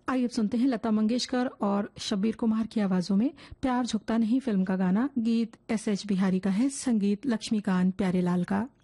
आइए अब सुनते हैं लता मंगेशकर और शब्बीर कुमार की आवाजों में प्यार झुकता नहीं फिल्म का गाना। गीत एस एच बिहारी का है, संगीत लक्ष्मीकांत प्यारेलाल का।